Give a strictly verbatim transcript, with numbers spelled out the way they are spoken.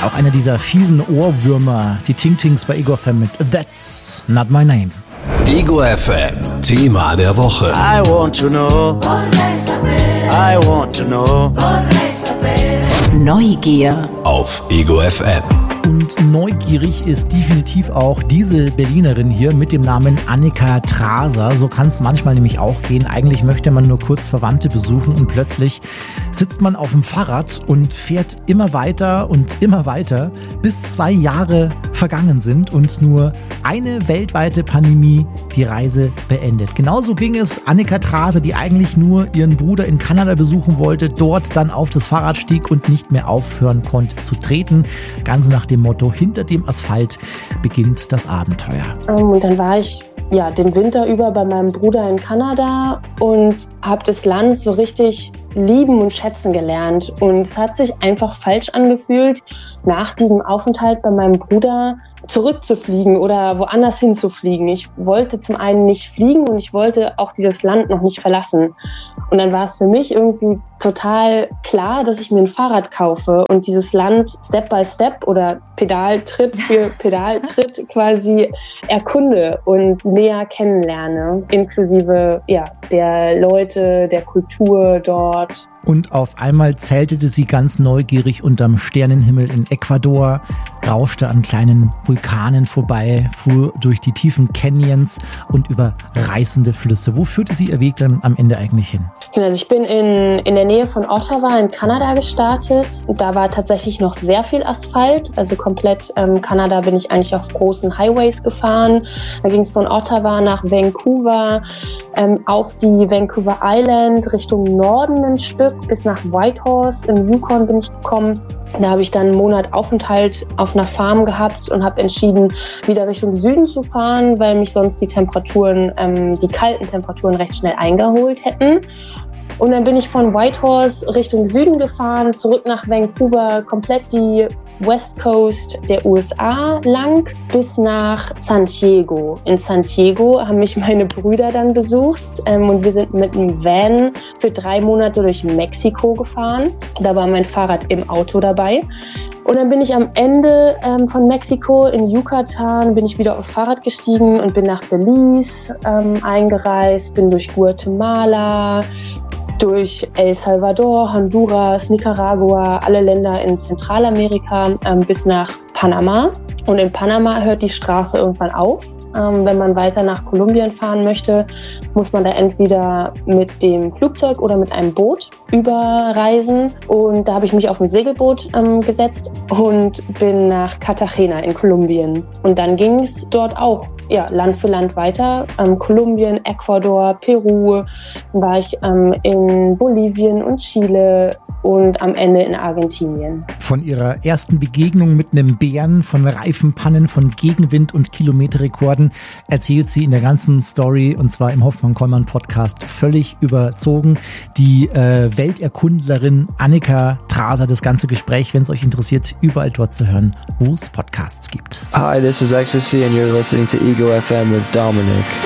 Auch einer dieser fiesen Ohrwürmer, die Ting Tings bei Ego F M mit That's Not My Name. Ego F M, Thema der Woche. I want to know. I want to know. Neugier. Auf Ego F M. Und neugierig ist definitiv auch diese Berlinerin hier mit dem Namen Annika Traser. So kann es manchmal nämlich auch gehen. Eigentlich möchte man nur kurz Verwandte besuchen und plötzlich sitzt man auf dem Fahrrad und fährt immer weiter und immer weiter, bis zwei Jahre vergangen sind und nur eine weltweite Pandemie die Reise beendet. Genauso ging es Annika Traser, die eigentlich nur ihren Bruder in Kanada besuchen wollte, dort dann auf das Fahrrad stieg und nicht mehr aufhören konnte zu treten. Ganz nach dem Motto, hinter dem Asphalt beginnt das Abenteuer. Und dann war ich ja den Winter über bei meinem Bruder in Kanada und habe das Land so richtig lieben und schätzen gelernt. Und es hat sich einfach falsch angefühlt, nach diesem Aufenthalt bei meinem Bruder zurückzufliegen oder woanders hinzufliegen. Ich wollte zum einen nicht fliegen und ich wollte auch dieses Land noch nicht verlassen. Und dann war es für mich irgendwie total klar, dass ich mir ein Fahrrad kaufe und dieses Land Step by Step oder Pedaltritt für Pedaltritt quasi erkunde und näher kennenlerne, inklusive ja, der Leute, der Kultur dort. Und auf einmal zeltete sie ganz neugierig unterm Sternenhimmel in Ecuador, rauschte an kleinen Vulkanen vorbei, fuhr durch die tiefen Canyons und über reißende Flüsse. Wo führte sie ihr Weg dann am Ende eigentlich hin? Also ich bin in, in der Nähe von Ottawa in Kanada gestartet. Da war tatsächlich noch sehr viel Asphalt. Also komplett ähm, Kanada bin ich eigentlich auf großen Highways gefahren. Da ging es von Ottawa nach Vancouver, ähm, auf die Vancouver Island Richtung Norden ein Stück, bis nach Whitehorse im Yukon bin ich gekommen. Da habe ich dann einen Monat Aufenthalt auf einer Farm gehabt und habe entschieden, wieder Richtung Süden zu fahren, weil mich sonst die Temperaturen, ähm, die kalten Temperaturen recht schnell eingeholt hätten. Und dann bin ich von Whitehorse Richtung Süden gefahren, zurück nach Vancouver, komplett die West Coast der U S A lang bis nach San Diego. In San Diego haben mich meine Brüder dann besucht ähm, und wir sind mit einem Van für drei Monate durch Mexiko gefahren. Da war mein Fahrrad im Auto dabei. Und dann bin ich am Ende ähm, von Mexiko in Yucatan, bin ich wieder aufs Fahrrad gestiegen und bin nach Belize ähm, eingereist, bin durch Guatemala, durch El Salvador, Honduras, Nicaragua, alle Länder in Zentralamerika ähm, bis nach Panama. Und in Panama hört die Straße irgendwann auf. Ähm, wenn man weiter nach Kolumbien fahren möchte, muss man da entweder mit dem Flugzeug oder mit einem Boot überreisen. Und da habe ich mich auf ein Segelboot ähm, gesetzt und bin nach Cartagena in Kolumbien. Und dann ging es dort auch ja, Land für Land weiter. Ähm, Kolumbien, Ecuador, Peru, dann war ich ähm, in Bolivien und Chile und am Ende in Argentinien. Von ihrer ersten Begegnung mit einem Bären, von Reifenpannen, von Gegenwind und Kilometerrekorden erzählt sie in der ganzen Story, und zwar im Hoffmann-Kollmann-Podcast, völlig überzogen. Die äh, Welterkundlerin Annika Traser, das ganze Gespräch, wenn es euch interessiert, überall dort zu hören, wo es Podcasts gibt. Hi, this is Ecstasy and you're listening to Ego F M with Dominic.